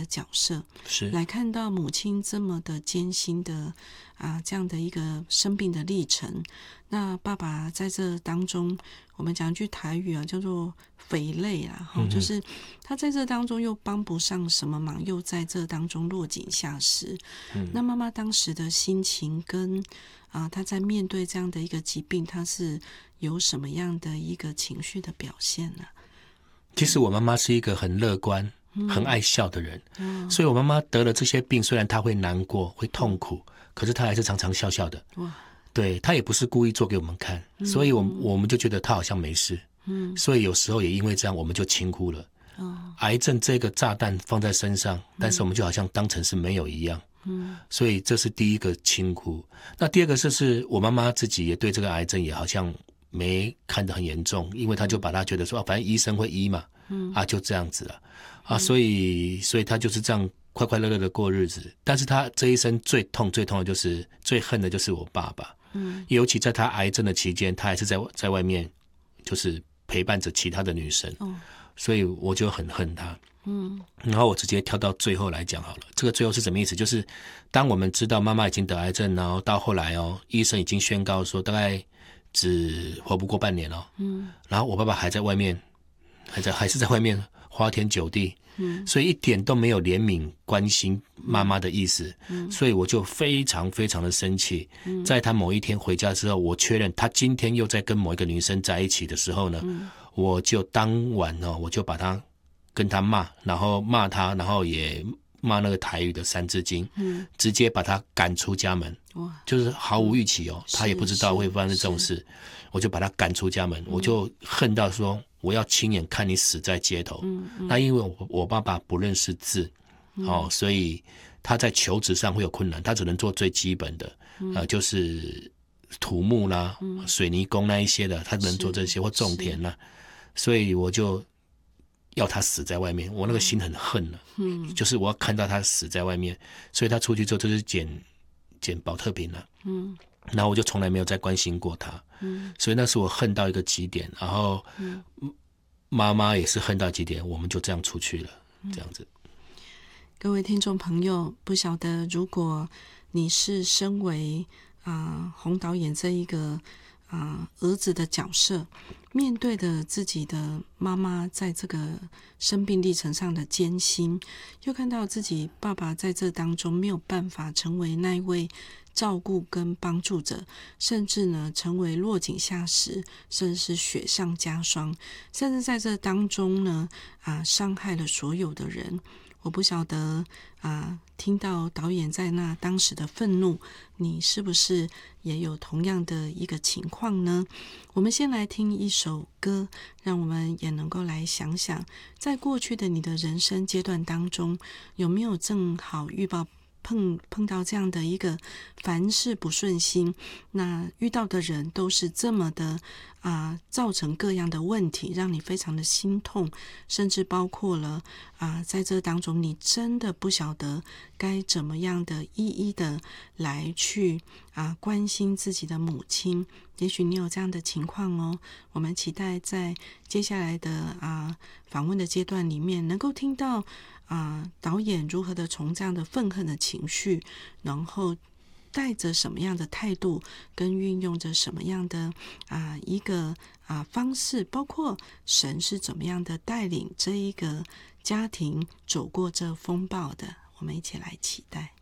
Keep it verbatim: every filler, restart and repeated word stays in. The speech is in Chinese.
角色， 是来看到母亲这么的艰辛的啊这样的一个生病的历程。那爸爸在这当中，我们讲一句台语啊，叫做匪类啦，嗯、就是他在这当中又帮不上什么忙，又在这当中落井下石。嗯、那妈妈当时的心情跟啊，他在面对这样的一个疾病，他是有什么样的一个情绪的表现呢？ 其实我妈妈是一个很乐观、嗯、很爱笑的人、嗯、所以我妈妈得了这些病，虽然她会难过会痛苦、嗯、可是她还是常常笑笑的。哇，对，她也不是故意做给我们看、嗯、所以我们我们就觉得她好像没事。嗯，所以有时候也因为这样我们就轻忽了、哦、癌症这个炸弹放在身上、嗯、但是我们就好像当成是没有一样。嗯，所以这是第一个轻忽。那第二个就是我妈妈自己也对这个癌症也好像没看得很严重，因为她就把她觉得说、啊、反正医生会医嘛，嗯啊就这样子了啊，所以所以她就是这样快快乐乐的过日子。但是她这一生最痛最痛的就是最恨的就是我爸爸，嗯，尤其在她癌症的期间，她还是在在外面就是陪伴着其他的女生，哦，所以我就很恨她。嗯，然后我直接跳到最后来讲好了。这个最后是什么意思？就是当我们知道妈妈已经得癌症，然后到后来哦，医生已经宣告说大概只活不过半年哦。嗯，然后我爸爸还在外面，还在还是在外面花天酒地。嗯，所以一点都没有怜悯关心妈妈的意思。嗯，所以我就非常非常的生气。嗯，在他某一天回家之后，我确认他今天又在跟某一个女生在一起的时候呢，嗯，我就当晚哦，我就把他跟他骂，然后骂他，然后也骂那个台语的三字经，嗯，直接把他赶出家门。哇，就是毫无预期哦，嗯，他也不知道会发生这种事，我就把他赶出家门，嗯，我就恨到说我要亲眼看你死在街头。嗯嗯，那因为我我爸爸不认识字，嗯，哦，所以他在求职上会有困难，他只能做最基本的，嗯，呃，就是土木啦，嗯，水泥工那一些的，他只能做这些或种田啦，所以我就要他死在外面，我那个心很恨了，嗯，就是我要看到他死在外面，所以他出去之后就是捡捡保特瓶了，嗯，然后我就从来没有再关心过他，嗯，所以那是我恨到一个极点，然后妈妈也是恨到极点，我们就这样出去了，这样子。 各位听众朋友，不晓得如果你是身为啊、呃、洪导演这一个啊、呃、儿子的角色，面对的自己的妈妈在这个生病历程上的艰辛，又看到自己爸爸在这当中没有办法成为那一位照顾跟帮助者，甚至呢成为落井下石，甚至是雪上加霜，甚至在这当中呢啊伤害了所有的人。我不晓得啊，听到导演在那当时的愤怒，你是不是也有同样的一个情况呢？我们先来听一首歌，让我们也能够来想想，在过去的你的人生阶段当中，有没有正好遇到碰碰到这样的一个凡事不顺心，那遇到的人都是这么的啊、呃，造成各样的问题，让你非常的心痛，甚至包括了啊、呃，在这当中你真的不晓得该怎么样的一一的来去啊、呃、关心自己的母亲。也许你有这样的情况哦，我们期待在接下来的啊访问的阶段里面，能够听到啊、呃、导演如何的从这样的愤恨的情绪，然后带着什么样的态度，跟运用着什么样的啊、呃、一个啊、呃、方式，包括神是怎么样的带领这一个家庭走过这风暴的，我们一起来期待。